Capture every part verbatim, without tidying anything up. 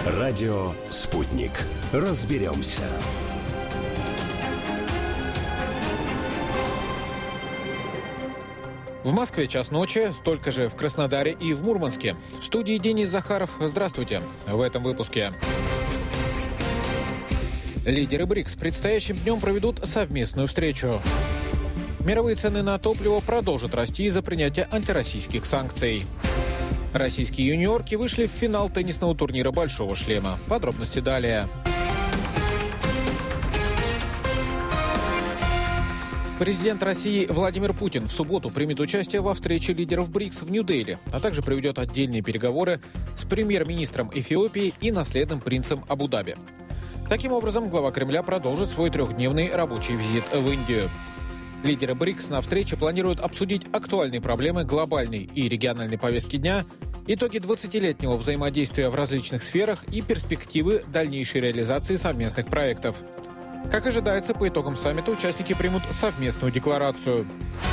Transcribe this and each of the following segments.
Радио «Спутник». Разберемся. В Москве час ночи, столько же в Краснодаре и в Мурманске. В студии Денис Захаров. Здравствуйте. В этом выпуске. Лидеры БРИКС предстоящим днем проведут совместную встречу. Мировые цены на топливо продолжат расти из-за принятия антироссийских санкций. Российские юниорки вышли в финал теннисного турнира «Большого шлема». Подробности далее. Президент России Владимир Путин в субботу примет участие во встрече лидеров БРИКС в Нью-Дели, а также проведет отдельные переговоры с премьер-министром Эфиопии и наследным принцем Абу-Даби. Таким образом, глава Кремля продолжит свой трехдневный рабочий визит в Индию. Лидеры БРИКС на встрече планируют обсудить актуальные проблемы глобальной и региональной повестки дня, итоги двадцатилетнего взаимодействия в различных сферах и перспективы дальнейшей реализации совместных проектов. Как ожидается, по итогам саммита участники примут совместную декларацию.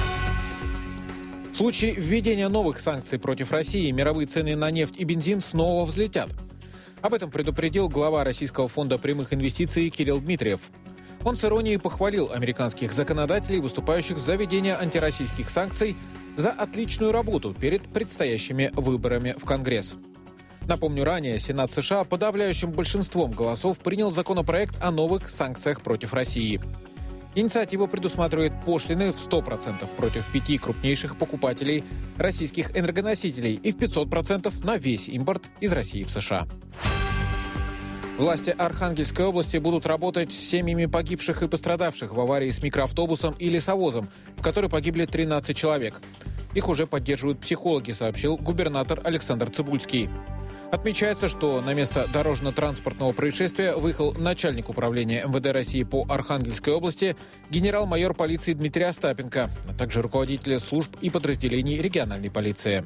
В случае введения новых санкций против России мировые цены на нефть и бензин снова взлетят. Об этом предупредил глава Российского фонда прямых инвестиций Кирилл Дмитриев. Он с иронией похвалил американских законодателей, выступающих за введение антироссийских санкций, за отличную работу перед предстоящими выборами в Конгресс. Напомню, ранее Сенат США подавляющим большинством голосов принял законопроект о новых санкциях против России. Инициатива предусматривает пошлины в сто процентов против пяти крупнейших покупателей российских энергоносителей и в пятьсот процентов на весь импорт из России в США. Власти Архангельской области будут работать с семьями погибших и пострадавших в аварии с микроавтобусом и лесовозом, в которой погибли тринадцать человек. Их уже поддерживают психологи, сообщил губернатор Александр Цыбульский. Отмечается, что на место дорожно-транспортного происшествия выехал начальник управления эм вэ дэ России по Архангельской области генерал-майор полиции Дмитрий Остапенко, а также руководители служб и подразделений региональной полиции.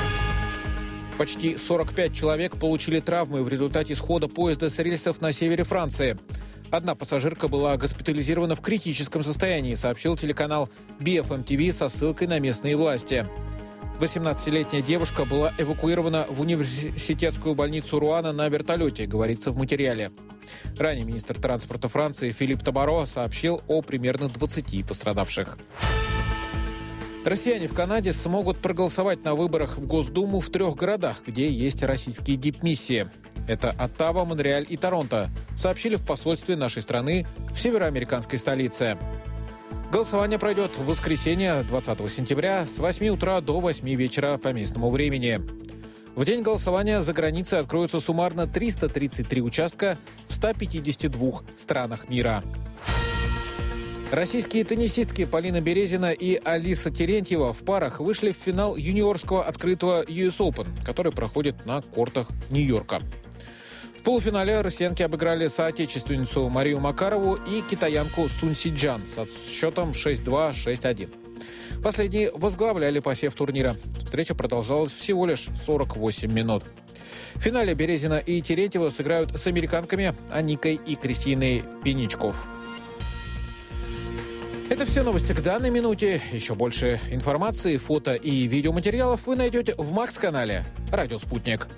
Почти сорок пять человек получили травмы в результате схода поезда с рельсов на севере Франции. Одна пассажирка была госпитализирована в критическом состоянии, сообщил телеканал би эф эм ти ви со ссылкой на местные власти. восемнадцатилетняя девушка была эвакуирована в университетскую больницу Руана на вертолете, говорится в материале. Ранее министр транспорта Франции Филипп Табаро сообщил о примерно двадцати пострадавших. Россияне в Канаде смогут проголосовать на выборах в Госдуму в трех городах, где есть российские дипмиссии. Это Оттава, Монреаль и Торонто, сообщили в посольстве нашей страны в североамериканской столице. Голосование пройдет в воскресенье, двадцатого сентября, с восьми утра до восьми вечера по местному времени. В день голосования за границей откроются суммарно триста тридцать три участка в ста пятидесяти двух странах мира. Российские теннисистки Полина Березина и Алиса Терентьева в парах вышли в финал юниорского открытого ю эс Open, который проходит на кортах Нью-Йорка. В полуфинале россиянки обыграли соотечественницу Марию Макарову и китаянку Сун Сиджан со счетом шесть-два, шесть-один. Последние возглавляли посев турнира. Встреча продолжалась всего лишь сорок восемь минут. В финале Березина и Терентьева сыграют с американками Аникой и Кристиной Пеничков. Это все новости к данной минуте. Еще больше информации, фото и видеоматериалов вы найдете в Макс-канале «Радио Спутник».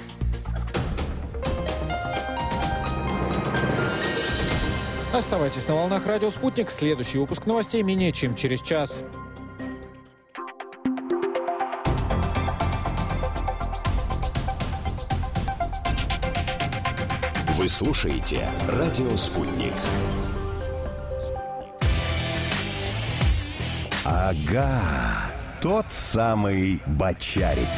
Оставайтесь на волнах «Радио Спутник». Следующий выпуск новостей менее чем через час. Вы слушаете «Радио Спутник». Ага, тот самый Бочарик.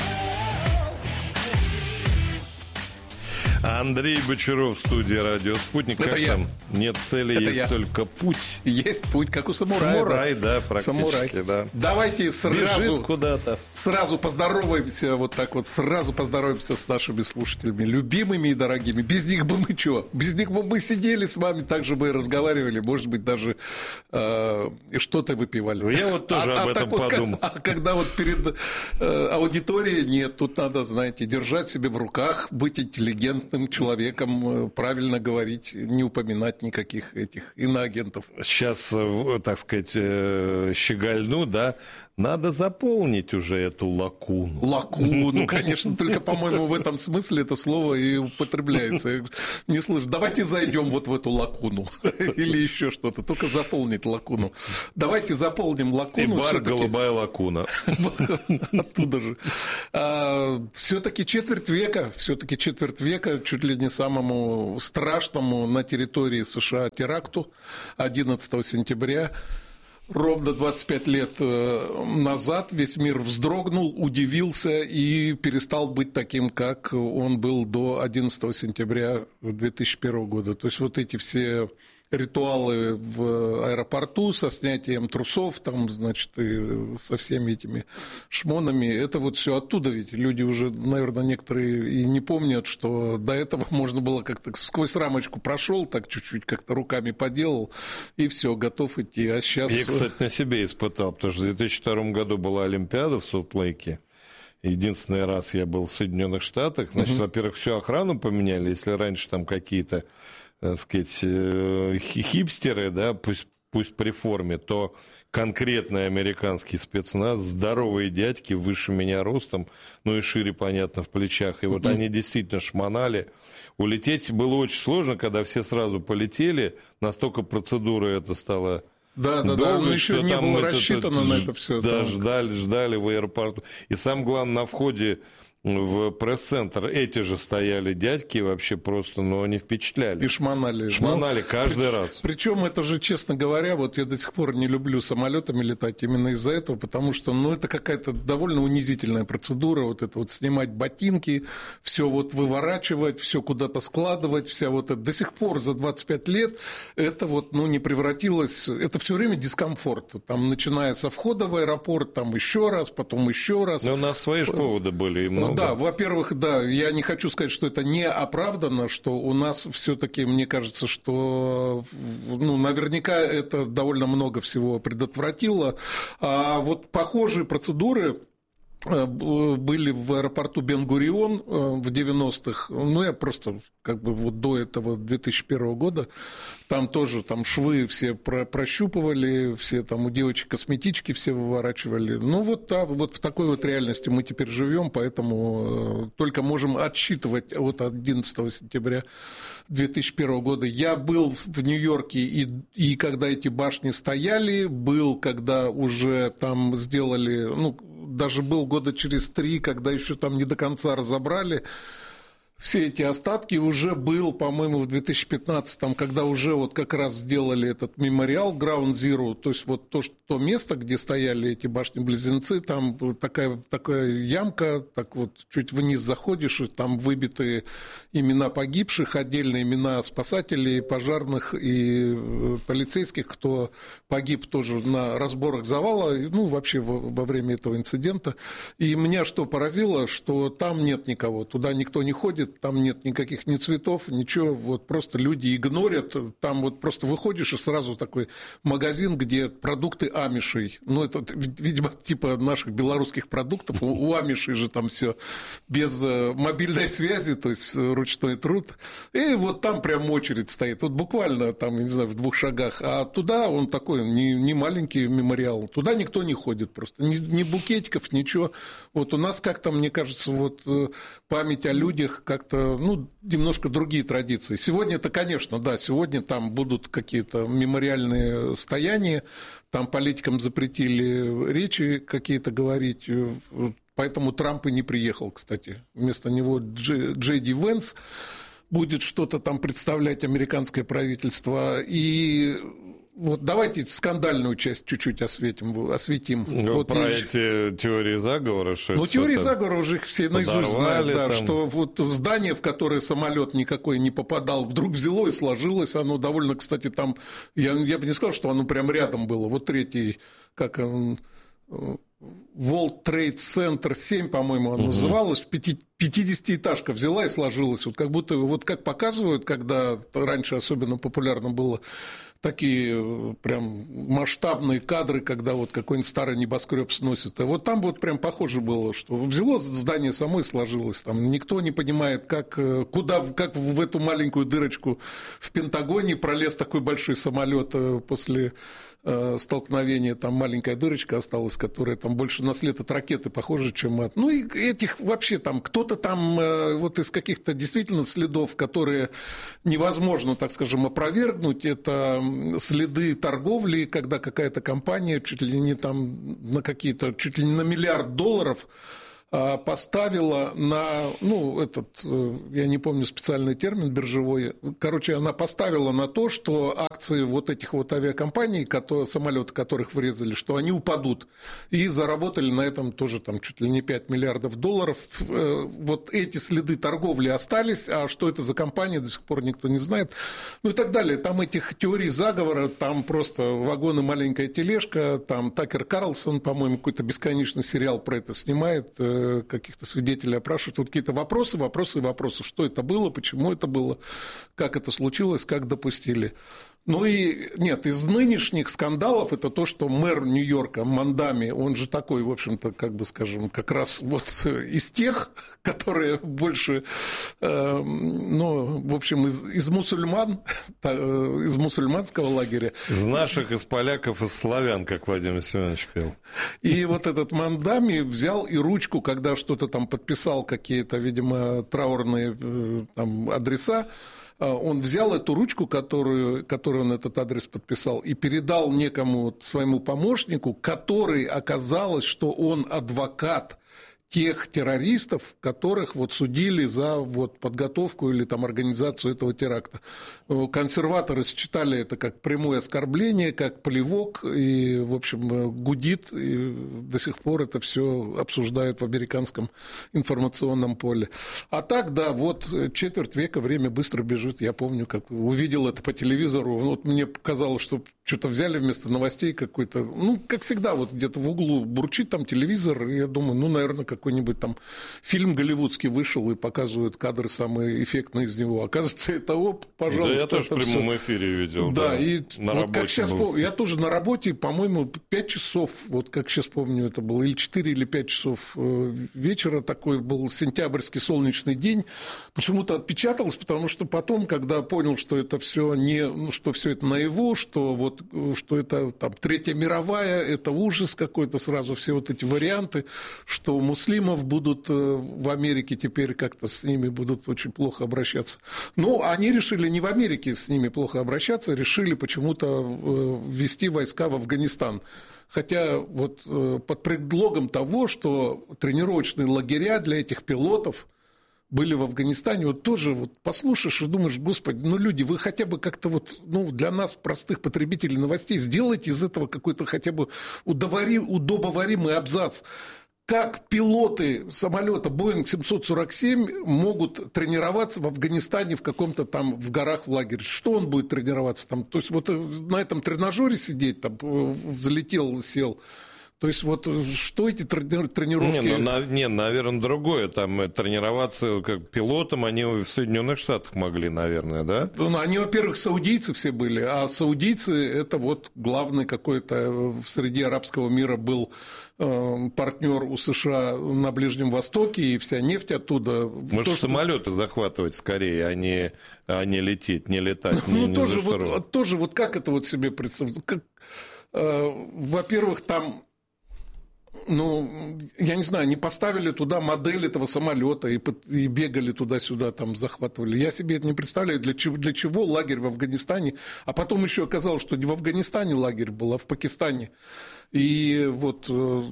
Андрей Бочаров, студия «Радио Спутник». Это как я. там? Нет цели, Это есть я. только путь. Есть путь, как у самурая. Самурай, да, практически, Самурай. да. Давайте сразу, Бежит куда-то. сразу поздороваемся, вот так вот, сразу поздороваемся с нашими слушателями, любимыми и дорогими. Без них бы мы что? Без них бы мы сидели с вами, так же бы и разговаривали, может быть, даже э, что-то выпивали. Я вот тоже а, об а этом вот, подумал. А когда вот перед э, аудиторией, нет, тут надо, знаете, держать себя в руках, быть интеллигентным человеком, правильно говорить, не упоминать никаких этих иноагентов. Сейчас, так сказать, щегольну, да, Надо заполнить уже эту лакуну. Лакуну, конечно, только, по-моему, в этом смысле это слово и употребляется. Не слышу. Давайте зайдем вот в эту лакуну. Или еще что-то. Только заполнить лакуну. Давайте заполним лакуну. И бар «Голубая лакуна». Оттуда же. Все-таки четверть века, все-таки четверть века, чуть ли не самому страшному на территории США теракту одиннадцатого сентября. Ровно двадцать пять лет назад весь мир вздрогнул, удивился и перестал быть таким, как он был до одиннадцатого сентября две тысячи первого года. То есть вот эти все ритуалы в аэропорту со снятием трусов, там, значит, и со всеми этими шмонами, это вот все оттуда ведь. Люди уже, наверное, некоторые и не помнят, что до этого можно было как-то сквозь рамочку прошел, так чуть-чуть как-то руками поделал, и все, готов идти. А сейчас... Я, кстати, на себе испытал, потому что в две тысячи втором году была Олимпиада в Солт-Лейке. Единственный раз я был в Соединенных Штатах. Значит, mm-hmm. во-первых, всю охрану поменяли. Если раньше там какие-то, так сказать, хипстеры, да, пусть, пусть при форме, то конкретный американский спецназ, здоровые дядьки, выше меня ростом, ну и шире, понятно, в плечах. И вот mm-hmm. они действительно шмонали. Улететь было очень сложно, когда все сразу полетели. Настолько процедура это стала... Да, да, да, но еще не было рассчитано на это все. Да, ждали, ждали в аэропорту. И самое главное, на входе в пресс-центр эти же стояли дядьки вообще просто, но они впечатляли. И шмонали. Шмонали ну, каждый при, раз. Причем это же, честно говоря, вот я до сих пор не люблю самолетами летать именно из-за этого, потому что, ну, это какая-то довольно унизительная процедура, вот это вот снимать ботинки, все вот выворачивать, все куда-то складывать, вся вот это. До сих пор за двадцать пять лет это вот, ну, не превратилось, это все время дискомфорт, там, начиная со входа в аэропорт, там еще раз, потом еще раз. Но у нас свои же поводы были и много. Да, во-первых, да, я не хочу сказать, что это не оправдано, что у нас все-таки, мне кажется, что, ну, наверняка это довольно много всего предотвратило. А вот похожие процедуры были в аэропорту Бен-Гурион в девяностых, ну, я просто как бы вот до этого две тысячи первого года, там тоже там швы все прощупывали, все там у девочек косметички все выворачивали. Ну, вот, да, вот в такой вот реальности мы теперь живем, поэтому только можем отсчитывать от одиннадцатого сентября две тысячи первого года. Я был в Нью-Йорке, и, и когда эти башни стояли, был, когда уже там сделали, ну, даже был года через три, когда еще там не до конца разобрали все эти остатки, уже был, по-моему, в две тысячи пятнадцатом, когда уже вот как раз сделали этот мемориал Ground Zero, то есть вот то, что, то место, где стояли эти башни-близнецы, там такая, такая ямка, так вот чуть вниз заходишь, и там выбиты имена погибших, отдельные имена спасателей, пожарных и полицейских, кто погиб тоже на разборах завала, ну, вообще во, во время этого инцидента. И меня что поразило, что там нет никого, туда никто не ходит, там нет никаких ни цветов, ничего, вот просто люди игнорят, там вот просто выходишь и сразу такой магазин, где продукты амишей, ну, это, видимо, типа наших белорусских продуктов, у, у амишей же там все без мобильной связи, то есть ручной труд, и вот там прям очередь стоит, вот буквально там, не знаю, в двух шагах, а туда он такой, не, не маленький мемориал, туда никто не ходит просто, ни, ни букетиков, ничего, вот у нас как-то, мне кажется, вот память о людях как-то, ну, немножко другие традиции. Сегодня-то, конечно, да, сегодня там будут какие-то мемориальные стояния, там политикам запретили речи какие-то говорить, поэтому Трамп и не приехал, кстати. Вместо него Джей Ди Венс будет что-то там представлять, американское правительство, и... Вот давайте скандальную часть чуть-чуть осветим. осветим. Ну, вот про и... эти теории заговора. Что ну, теории заговора уже их все наизусть знают, да, что вот здание, в которое самолет никакой не попадал, вдруг взяло и сложилось. Оно довольно, кстати, там, я, я бы не сказал, что оно прям рядом было. Вот третий, как он... World Trade Center семь, по-моему, оно угу. называлось, в пятидесятиэтажка взяла и сложилась. Вот как будто, вот как показывают, когда раньше особенно популярно было такие прям масштабные кадры, когда вот какой-нибудь старый небоскреб сносит. И вот там вот прям похоже было, что взяло здание само и сложилось. Там никто не понимает, как, куда, как в эту маленькую дырочку в Пентагоне пролез такой большой самолет после столкновения, там маленькая дырочка осталась, которая там больше на след от ракеты похожа, чем от... Ну, и этих вообще там, кто-то там вот из каких-то действительно следов, которые невозможно, так скажем, опровергнуть, это следы торговли, когда какая-то компания чуть ли не там на какие-то, чуть ли не на миллиард долларов поставила на, ну, этот, я не помню специальный термин биржевой, короче, она поставила на то, что акции вот этих вот авиакомпаний, которые, самолеты которых врезали, что они упадут, и заработали на этом тоже там чуть ли не пять миллиардов долларов. Вот эти следы торговли остались, а что это за компания, до сих пор никто не знает, ну и так далее. Там этих теорий заговора, там просто вагон и маленькая тележка, там Такер Карлсон, по-моему, какой-то бесконечный сериал про это снимает, каких-то свидетелей опрашивают, вот какие-то вопросы, вопросы и вопросы, что это было, почему это было, как это случилось, как допустили. Ну и нет, из нынешних скандалов это то, что мэр Нью-Йорка Мандами, он же такой, в общем-то, как бы скажем, как раз вот из тех, которые больше, э, ну, в общем, из, из мусульман, из мусульманского лагеря. Из наших, из поляков, из славян, как Владимир Семенович пел. И вот этот Мандами взял и ручку, когда что-то там подписал, какие-то, видимо, траурные там адреса, он взял эту ручку, которую, которую он этот адрес подписал, и передал некому своему помощнику, который оказалось, что он адвокат тех террористов, которых вот судили за вот подготовку или там организацию этого теракта. Консерваторы считали это как прямое оскорбление, как плевок, и, в общем, гудит, и до сих пор это все обсуждают в американском информационном поле. А так, да, вот четверть века, время быстро бежит. Я помню, как увидел это по телевизору, вот мне показалось, что что-то взяли вместо новостей какой-то, ну, как всегда, вот где-то в углу бурчит там телевизор, и я думаю, ну, наверное, какой-нибудь там фильм голливудский вышел и показывают кадры самые эффектные из него. Оказывается, это, о, пожалуйста. Да, я тоже в прямом всё... эфире видел. Да, да, и на вот как сейчас помню, я тоже на работе, по-моему, пять часов, вот как сейчас помню, это было, или четыре, или пять часов вечера, такой был сентябрьский солнечный день, почему-то отпечаталось, потому что потом, когда понял, что это все не, ну, что все это наяву, что вот что это там Третья мировая, это ужас какой-то, сразу все вот эти варианты, что муслимов будут в Америке теперь как-то с ними будут очень плохо обращаться. Но они решили не в Америке с ними плохо обращаться, решили почему-то ввести войска в Афганистан. Хотя вот под предлогом того, что тренировочные лагеря для этих пилотов были в Афганистане, вот тоже вот послушаешь и думаешь, господи, ну, люди, вы хотя бы как-то вот, ну, для нас, простых потребителей новостей, сделайте из этого какой-то хотя бы удобоваримый абзац. Как пилоты самолета Боинг семьсот сорок семь могут тренироваться в Афганистане в каком-то там в горах в лагере? Что он будет тренироваться там? То есть вот на этом тренажере сидеть, там взлетел, сел. То есть, вот что эти тренировки... Не, ну, не, наверное, другое. Там тренироваться как пилотом они в Соединенных Штатах могли, наверное, да? Ну, они, во-первых, саудийцы все были, а саудийцы – это вот главный какой-то среди арабского мира был партнер у США на Ближнем Востоке, и вся нефть оттуда... Может, то, самолеты что... захватывать скорее, а не, а не лететь, не летать, ну, не, не тоже, вот, тоже вот как это вот себе представить? Как... Во-первых, там... Ну, я не знаю, они поставили туда модель этого самолета и, и бегали туда-сюда, там захватывали. Я себе это не представляю, для чего, для чего лагерь в Афганистане. А потом еще оказалось, что не в Афганистане лагерь был, а в Пакистане. И вот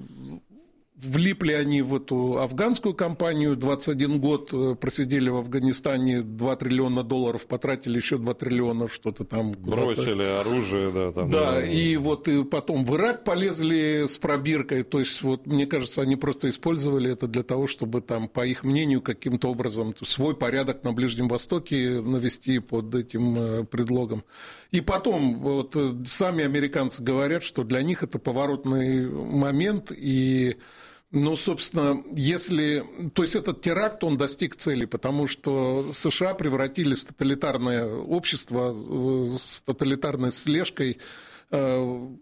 влипли они в эту афганскую компанию, двадцать один год просидели в Афганистане, два триллиона долларов потратили, еще два триллиона что-то там. Бросили оружие, да. Там, да, да, и вот и потом в Ирак полезли с пробиркой, то есть, вот, мне кажется, они просто использовали это для того, чтобы там, по их мнению, каким-то образом свой порядок на Ближнем Востоке навести под этим предлогом. И потом, вот, сами американцы говорят, что для них это поворотный момент, и Ну, собственно, если... То есть этот теракт, он достиг цели, потому что США превратились в тоталитарное общество с тоталитарной слежкой. В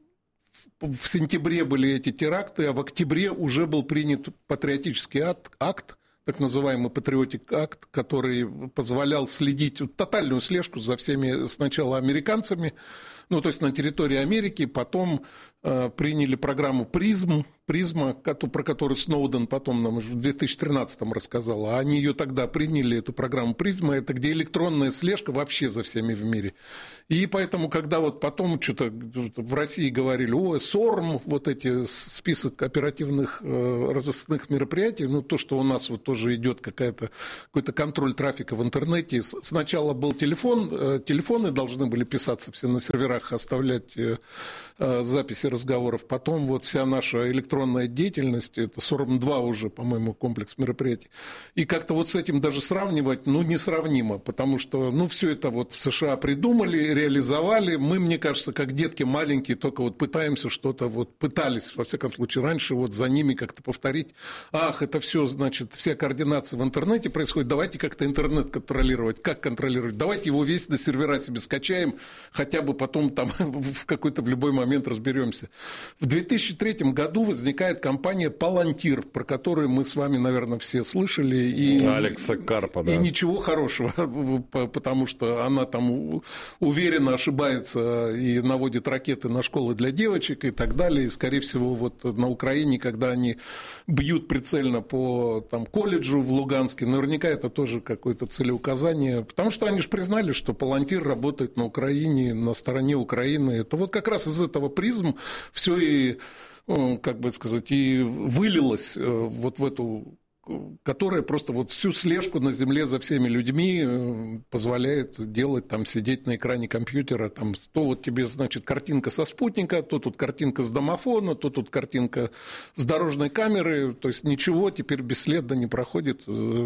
сентябре были эти теракты, а в октябре уже был принят патриотический акт, акт так называемый Patriotic Act, который позволял следить, тотальную слежку за всеми сначала американцами, ну, то есть на территории Америки, потом э, приняли программу «Призм», «Призма», про которую Сноуден потом нам в две тысячи тринадцатом рассказал, а они ее тогда приняли, эту программу «Призма», это где электронная слежка вообще за всеми в мире. И поэтому, когда вот потом что-то в России говорили, о, СОРМ, вот эти список оперативных э, разыскных мероприятий, ну, то, что у нас вот тоже идет какая-то, какой-то контроль трафика в интернете, сначала был телефон, э, телефоны должны были писаться все на серверах, оставлять э, э, записи разговоров, потом вот вся наша электронная деятельность, это СОРМ два уже, по-моему, комплекс мероприятий, и как-то вот с этим даже сравнивать, ну, несравнимо, потому что, ну, все это вот в США придумали, реализовали, мы, мне кажется, как детки маленькие, только вот пытаемся что-то, вот пытались, во всяком случае, раньше вот за ними как-то повторить, ах, это все, значит, вся координация в интернете происходит, давайте как-то интернет контролировать, как контролировать, давайте его весь на сервера себе скачаем, хотя бы потом там в какой-то в любой момент разберемся. В две тысячи третьем году возникает компания «Палантир», про которую мы с вами, наверное, все слышали. И, Алекса Карпа, да. И ничего хорошего, потому что она там уверенно ошибается и наводит ракеты на школы для девочек и так далее. И, скорее всего, вот на Украине, когда они бьют прицельно по там, колледжу в Луганске, наверняка это тоже какое-то целеуказание, потому что они же признали, что «Палантир» работает на Украине, на стороне Украины. Это вот как раз из этого «Призм» все и, как бы сказать, и вылилось вот в эту, которая просто вот всю слежку на земле за всеми людьми позволяет делать, там, сидеть на экране компьютера, там, то вот тебе, значит, картинка со спутника, то тут картинка с домофона, то тут картинка с дорожной камеры, то есть ничего теперь бесследно не проходит,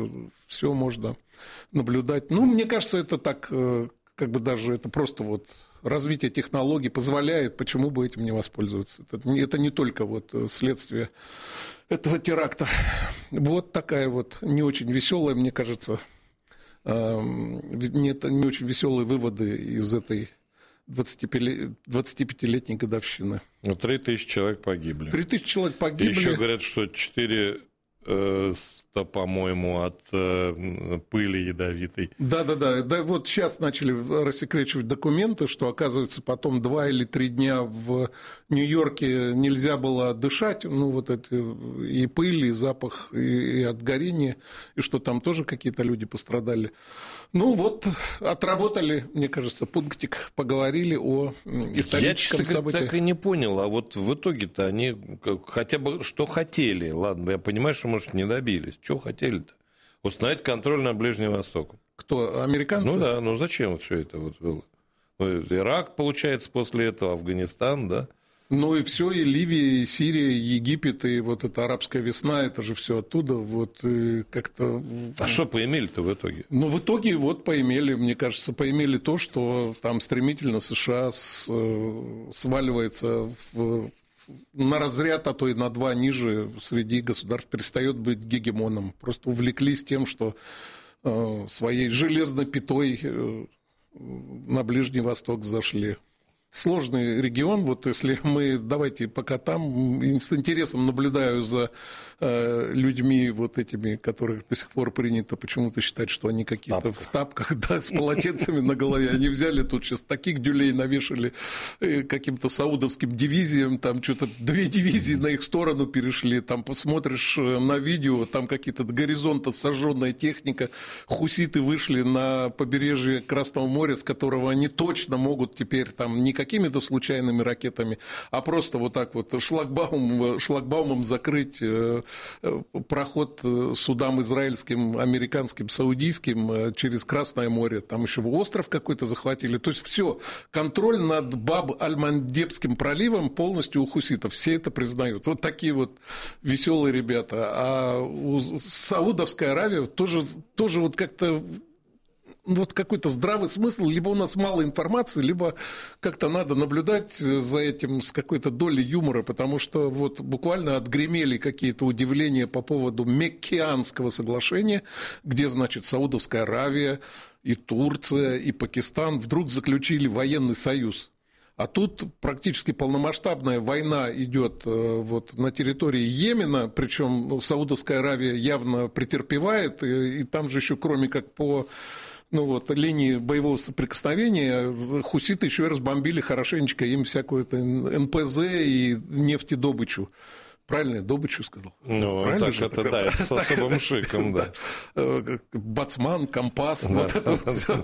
все можно наблюдать. Ну, мне кажется, это так, как бы даже это просто вот развитие технологий позволяет, почему бы этим не воспользоваться. Это не, это не только вот следствие этого теракта. Вот такая вот не очень веселая, мне кажется, не, не очень веселые выводы из этой двадцатипятилетней годовщины. Ну, три тысячи человек погибли. Три тысячи человек погибли. И еще говорят, что четыре... по-моему, от э, пыли ядовитой. Да-да-да. Да, вот сейчас начали рассекречивать документы, что, оказывается, потом два или три дня в Нью-Йорке нельзя было дышать, ну, вот это и пыль, и запах, и, и от горения, и что там тоже какие-то люди пострадали. Ну, вот, отработали, мне кажется, пунктик, поговорили о историческом я, событии. Я так и не понял, а вот в итоге-то они хотя бы что хотели, ладно, я понимаю, что, может, не добились. Чего хотели-то? Установить контроль над Ближним Востоком. Кто, американцы? Ну да, ну зачем вот все это вот было? Ну, Ирак, получается, после этого, Афганистан, да? Ну и все, и Ливия, и Сирия, и Египет, и вот эта арабская весна, это же все оттуда, вот как-то... А что поимели-то в итоге? Ну, в итоге вот поимели, мне кажется, поимели то, что там стремительно США с, сваливается в, на разряд, а то и на два ниже среди государств, перестает быть гегемоном. Просто увлеклись тем, что э, своей железной пятой э, на Ближний Восток зашли. Сложный регион, вот если мы, давайте пока там, с интересом наблюдаю за э, людьми вот этими, которых до сих пор принято почему-то считать, что они какие-то Тапка. в тапках, да, с полотенцами на голове, они взяли тут сейчас таких дюлей навешали э, каким-то саудовским дивизиям, там что-то две дивизии на их сторону перешли, там посмотришь на видео, там какие-то до горизонта сожженная техника, хуситы вышли на побережье Красного моря, с которого они точно могут теперь там не какими-то случайными ракетами, а просто вот так вот шлагбаум, шлагбаумом закрыть проход судам израильским, американским, саудийским через Красное море. Там еще остров какой-то захватили. То есть все, контроль над Баб-аль-Мандебским проливом полностью у хуситов. Все это признают. Вот такие вот веселые ребята. А у Саудовская Аравия тоже, тоже вот как-то... вот какой-то здравый смысл, либо у нас мало информации, либо как-то надо наблюдать за этим с какой-то долей юмора, потому что вот буквально отгремели какие-то удивления по поводу Меккианского соглашения, где, значит, Саудовская Аравия и Турция и Пакистан вдруг заключили военный союз. А тут практически полномасштабная война идет вот на территории Йемена, причем Саудовская Аравия явно претерпевает, и, и там же еще кроме как по ну вот, линии боевого соприкосновения хуситы еще и разбомбили хорошенечко им всякую эн пэ зэ и нефтедобычу. Правильно я добычу сказал? Ну, правильно так же? это, да, с особым шиком, да. Бацман, компас, вот это вот все.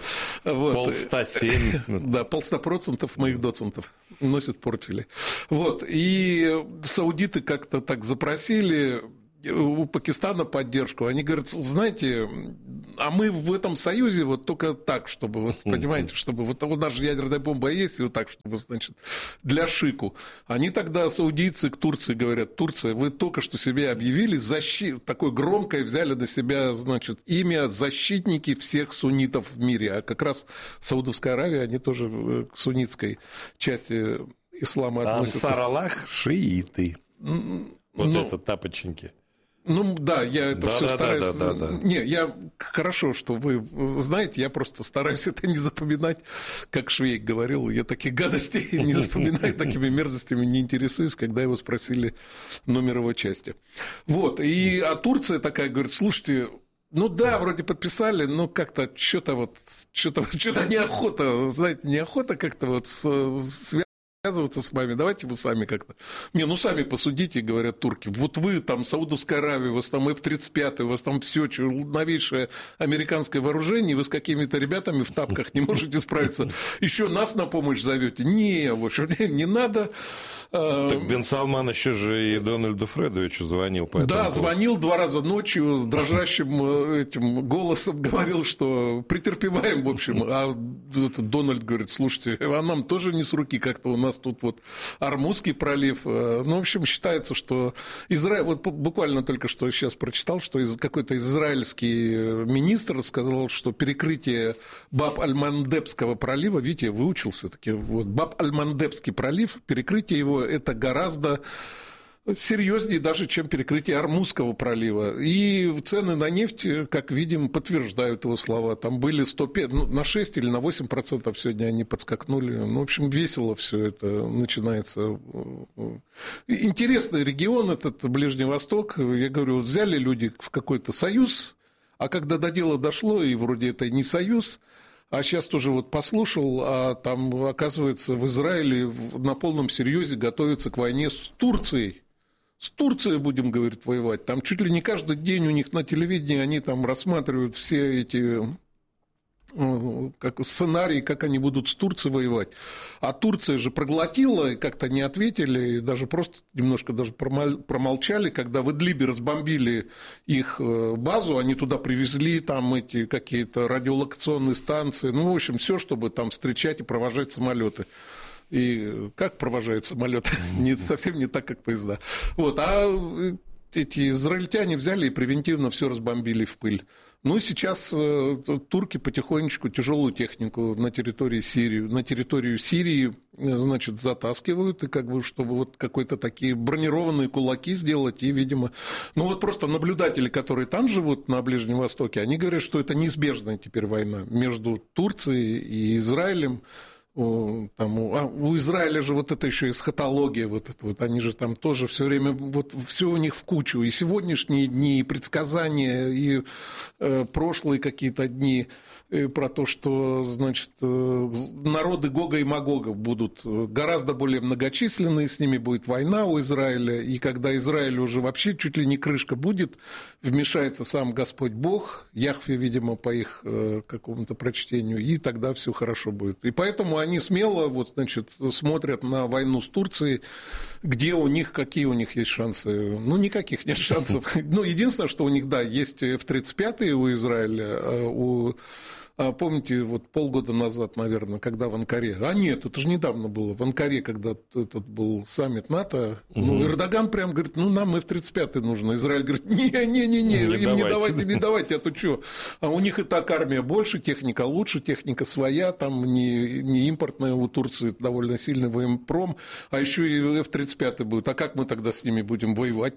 Полста семь. Да, полста процентов моих доцентов носят портфели. Вот, и саудиты как-то так запросили у Пакистана поддержку. Они говорят, знаете, а мы в этом союзе вот только так, чтобы, вот, понимаете, чтобы вот у нас же ядерная бомба есть, и вот так, чтобы, значит, для шику. Они тогда, саудийцы, к Турции говорят, Турция, вы только что себе объявили, защит, такое громкое взяли на себя, значит, имя защитники всех суннитов в мире, а как раз Саудовская Аравия, они тоже к суннитской части ислама относятся. Ансар Аллах шииты. Вот ну, это тапочники. Ну да, я это да, все да, стараюсь. Да, да, да, да. Не, я хорошо, что вы знаете, я просто стараюсь это не запоминать, как Швейк говорил, я таких гадостей не запоминаю, такими мерзостями не интересуюсь, когда его спросили номер его части. Вот, и а Турция такая говорит, слушайте, ну да, вроде подписали, но как-то что-то вот, что-то, что-то неохота, знаете, неохота как-то вот связывать. связываться с вами, давайте вы сами как-то. Не, ну сами посудите, говорят турки. Вот вы там, Саудовская Аравия, у вас там эф тридцать пять, у вас там все, новейшее американское вооружение, вы с какими-то ребятами в тапках не можете справиться. Еще нас на помощь зовете? Не, в общем, не надо. Так Бен Салман еще же и Дональду Фредовичу звонил. По да, звонил два раза ночью с дрожащим этим голосом, говорил, что претерпеваем, в общем. А Дональд говорит, слушайте, а нам тоже не с руки, как-то у нас тут вот Ормузский пролив. Ну, в общем, считается, что Израиль, вот буквально только что сейчас прочитал, что какой-то израильский министр сказал, что перекрытие Баб-аль-Мандебского пролива, видите, я выучил все-таки, вот, Баб-аль-Мандебский пролив, перекрытие его это гораздо серьезнее даже, чем перекрытие Ормузского пролива. И цены на нефть, как видим, подтверждают его слова. Там были сто пять, ну, на шесть или на восемь процентов сегодня они подскакнули. Ну, в общем, весело все это начинается. Интересный регион этот Ближний Восток. Я говорю, вот взяли люди в какой-то союз, а когда до дела дошло, и вроде это не союз, а сейчас тоже вот послушал, а там, оказывается, в Израиле на полном серьезе готовятся к войне с Турцией. С Турцией будем, говорит, воевать. Там чуть ли не каждый день у них на телевидении они там рассматривают все эти как сценарии, как они будут с Турцией воевать. А Турция же проглотила, и как-то не ответили, и даже просто немножко даже промолчали, когда в Идлибе разбомбили их базу, они туда привезли там эти какие-то радиолокационные станции, ну, в общем, все, чтобы там встречать и провожать самолеты. И как провожают самолеты? Не, совсем не так, как поезда. Вот, а эти израильтяне взяли и превентивно все разбомбили в пыль. Ну, сейчас турки потихонечку тяжелую технику на территории Сирии, на территорию Сирии, значит, затаскивают, и как бы, чтобы вот какой-то такие бронированные кулаки сделать, и, видимо, ну, вот просто наблюдатели, которые там живут на Ближнем Востоке, они говорят, что это неизбежная теперь война между Турцией и Израилем. Там, а у Израиля же вот это еще эсхатология, вот это вот, они же там тоже все время, вот все у них в кучу, и сегодняшние дни, и предсказания, и э, прошлые какие-то дни э, про то, что, значит, э, народы Гога и Магога будут гораздо более многочисленные, с ними будет война у Израиля, и когда Израиль уже вообще чуть ли не крышка будет, вмешается сам Господь Бог, Яхве, видимо, по их э, какому-то прочтению, и тогда все хорошо будет. И поэтому они смело вот, значит, смотрят на войну с Турцией, где у них, какие у них есть шансы. Ну, никаких нет шансов. Ну, единственное, что у них, да, есть эф тридцать пять у Израиля, у А помните, вот полгода назад, наверное, когда в Анкаре... А нет, это же недавно было. В Анкаре, когда этот был саммит НАТО, угу. ну, Эрдоган прям говорит, ну, нам эф тридцать пять нужно. Израиль говорит, не-не-не, не, им давайте. не давайте, не давайте, а то что? А у них и так армия больше, техника лучше, техника своя, там не, не импортная, у Турции довольно сильный военпром, а еще и эф тридцать пять будет. А как мы тогда с ними будем воевать?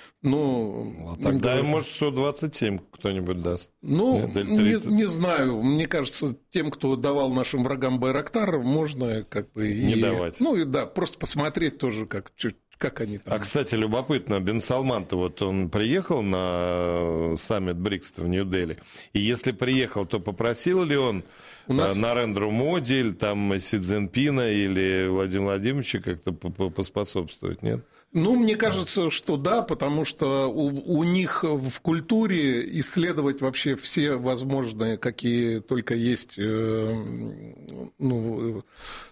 Ну, тогда им, может, сто двадцать семь кто-нибудь даст. Ну, не, не знаю. Мне кажется, тем, кто давал нашим врагам Байрактар, можно как бы... Не и, давать. Ну, и да, просто посмотреть тоже, как, как они там... А, кстати, любопытно, Бен Салман-то вот он приехал на саммит БРИКС в Нью-Дели, и если приехал, то попросил ли он У нас... Нарендру Моди, или там Си Цзиньпина, или Владимира Владимировича как-то поспособствовать, нет? Ну, мне кажется, что да, потому что у, у них в культуре исследовать вообще все возможные, какие только есть, э, ну,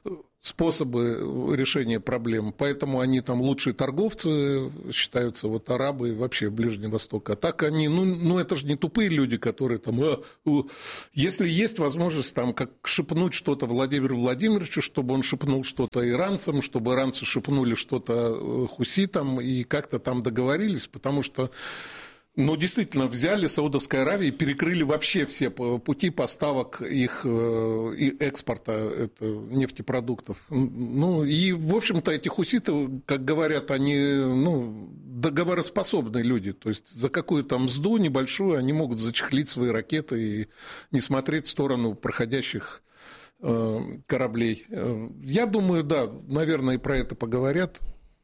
способы решения проблем. Поэтому они там лучшие торговцы, считаются вот арабы вообще Ближний Восток. А так они, ну, ну это же не тупые люди, которые там... Э, э, если есть возможность там как шепнуть что-то Владимиру Владимировичу, чтобы он шепнул что-то иранцам, чтобы иранцы шепнули что-то хуситам и как-то там договорились, потому что... Ну, действительно, взяли Саудовской Аравии и перекрыли вообще все пути поставок их экспорта это, нефтепродуктов. Ну, и, в общем-то, эти хуситы, как говорят, они ну, договороспособные люди. То есть за какую-то мзду небольшую они могут зачехлить свои ракеты и не смотреть в сторону проходящих кораблей. Я думаю, да, наверное, и про это поговорят.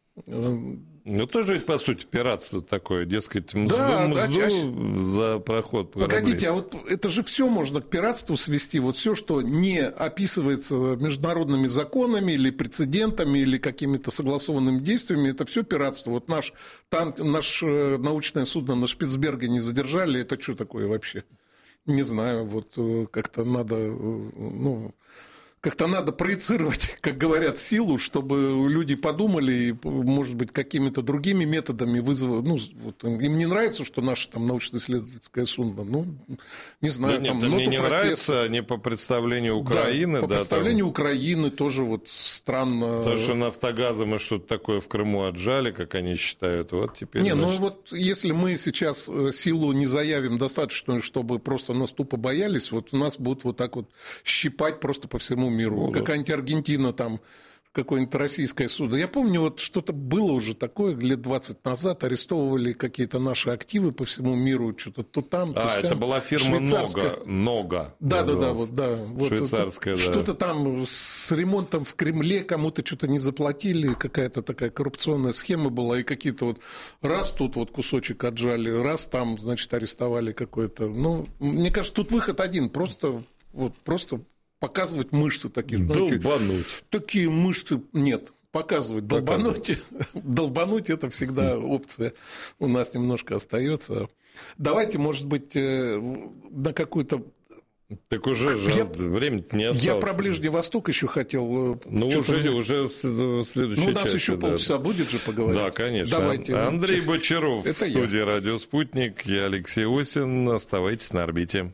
Ну, тоже ведь, по сути, пиратство такое, дескать, мзду, да, мзду а, за проход по Погодите, кораблей. А вот это же все можно к пиратству свести, вот все, что не описывается международными законами или прецедентами, или какими-то согласованными действиями, это все пиратство. Вот наш танк, наше научное судно на Шпицбергене задержали, это что такое вообще? Не знаю, вот как-то надо, ну... Как-то надо проецировать, как говорят, силу, чтобы люди подумали и, может быть, какими-то другими методами вызвать. Ну, вот, им не нравится, что наше там научно-исследовательское судно. Ну, не знаю. Да там нет, мне не протеста. Нравится не по представлению Украины. Да, по да, представлению там... Украины тоже вот странно. То, что «Нафтогазы» мы что-то такое в Крыму отжали, как они считают, вот теперь... Не, значит... ну вот если мы сейчас силу не заявим достаточную, чтобы просто нас тупо боялись, вот у нас будут вот так вот щипать просто по всему миру. Ну, какая-нибудь Аргентина, там, какое-нибудь российское судно. Я помню, вот что-то было уже такое, лет двадцать назад, арестовывали какие-то наши активы по всему миру, что-то то там, то А, сям. это была фирма Нога. Нога. Да, да, да, вот, да. Вот швейцарская, это, да. Что-то там с ремонтом в Кремле кому-то что-то не заплатили, какая-то такая коррупционная схема была, и какие-то вот раз тут вот кусочек отжали, раз там, значит, арестовали какой-то. Ну, мне кажется, тут выход один, просто вот, просто... показывать мышцы такие. Долбануть. Знаете, такие мышцы нет. Показывать. Долбануть. Долбануть – это всегда опция у нас немножко остается. Давайте, может быть, на какую-то... Так уже же времени не осталось. Я про Ближний Восток еще хотел... Ну, уже, уже в следующей Ну, у нас части, еще да. полчаса будет же поговорить. Да, конечно. Давайте. Андрей Бочаров это в студии я. «Радио Спутник». Я Алексей Осин. Оставайтесь на орбите.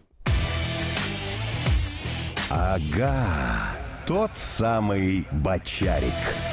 Ага, тот самый Бочарик.